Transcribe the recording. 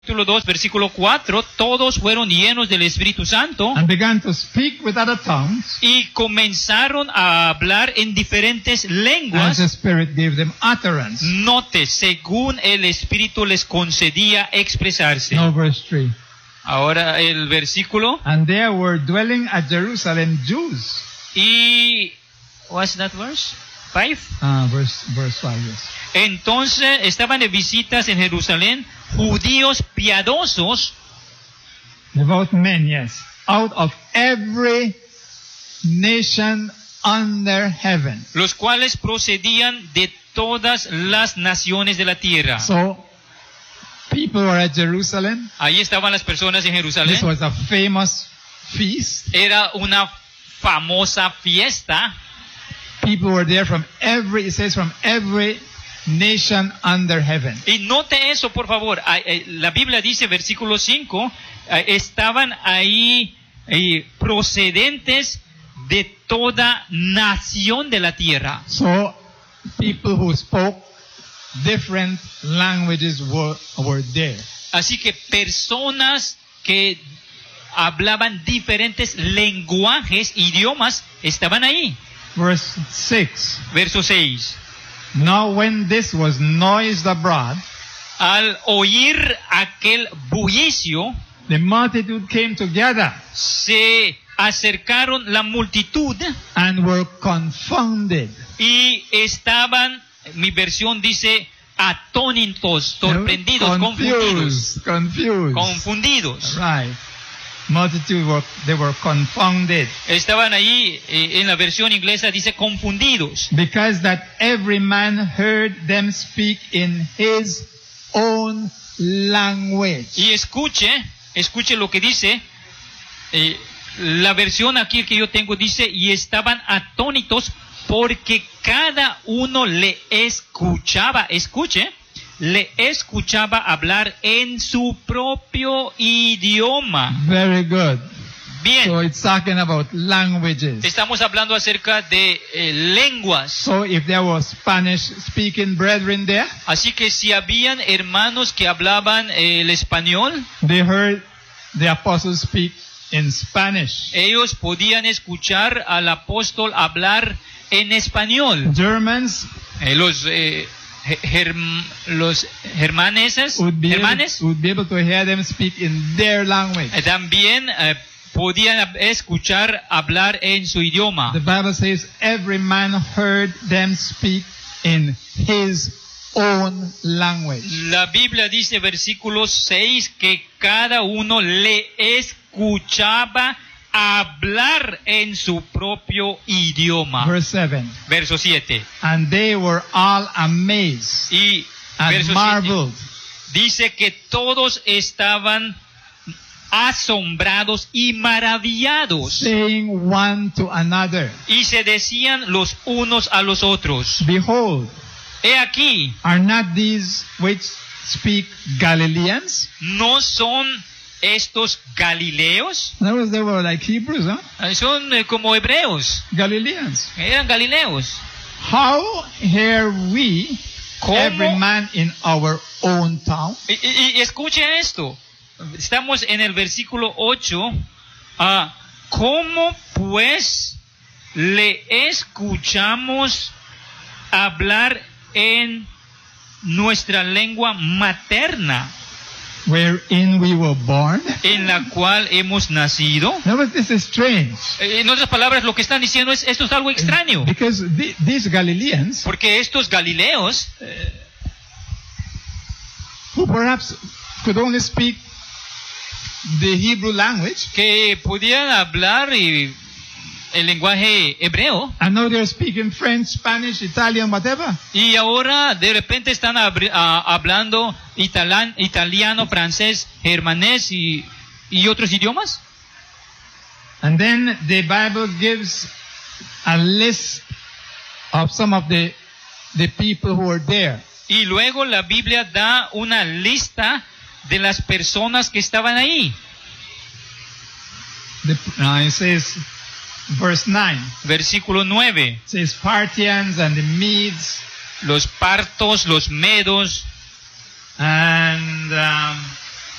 Capítulo 2, versículo 4, todos fueron llenos del Espíritu Santo and began to speak with other tongues y comenzaron a hablar en diferentes as the lenguas. Spirit gave them utterance. Note, según el Espíritu les concedía expresarse. Now verse 3. Ahora el versículo. And there were dwelling at Jerusalem Jews. Y what's that verse? 5. Verse 5, yes. Entonces estaban de visitas en Jerusalén judíos piadosos, Devout men, yes. Out of every nation under heaven. los cuales procedían de todas las naciones de la tierra. So, people were at Jerusalem. Ahí estaban las personas en This Jerusalén. was a famous feast. Era una famosa fiesta. People were there from every, it says from every nation under heaven. Y note eso, por favor. La Biblia dice, versículo 5, estaban ahí procedentes de toda nación de la tierra. So, people who spoke different languages were there. Así que personas que hablaban diferentes lenguajes, idiomas, estaban ahí. Verse 6. Verso 6. Now when this was noised abroad, Al oír aquel bullicio, the multitude came together se acercaron la multitud and were confounded. y estaban, mi versión dice, atónitos, sorprendidos, Confused. confundidos. Right. Multitude they were confounded. Estaban ahí, en la versión inglesa dice confundidos. Because that every man heard them speak in his own language. Y escuche lo que dice, la versión aquí que yo tengo dice, y estaban atónitos porque cada uno le escuchaba, le escuchaba hablar en su propio idioma. Very good. Bien, So it's talking about languages. estamos hablando acerca de lenguas. So if there were Spanish speaking brethren there, Así que si habían hermanos que hablaban el español, they heard the apostles speak in Spanish. ellos podían escuchar al apóstol hablar en español. Germans Los germaneses, would be able to hear them speak in their language. también podían escuchar hablar en su idioma. The Bible says every man heard them speak in his own language. La Biblia dice, versículo 6, que cada uno le escuchaba hablar en su propio idioma. Verse 7. Verso 7. And they were all amazed Y and verso 7 marveled, dice que todos estaban asombrados y maravillados. saying one to another, Y se decían los unos a los otros: Behold, he aquí, are not these which speak Galileans? ¿no son estos galileos? In other words, they were like Hebrews, huh? Son como hebreos, Galileans. eran galileos. How hear we ¿Cómo? every man in our own town? Y escuche esto, estamos en el versículo 8. ¿Cómo pues le escuchamos hablar en nuestra lengua materna, Wherein we were born? en la cual hemos nacido? Now, but this is strange. En otras palabras, lo que están diciendo es, esto es algo extraño, Because these Galileans, porque estos galileos, who perhaps could only speak the Hebrew language, que podían hablar el lenguaje hebreo, and now they're speaking French, Spanish, Italian, whatever. y ahora de repente están hablando italiano, francés, germanés y otros idiomas. And then the Bible gives a list of some of the people who were there. Y luego la Biblia da una lista de las personas que estaban ahí. It says, verse 9, Versículo 9. it says Parthians and the Medes Los partos, los medos, and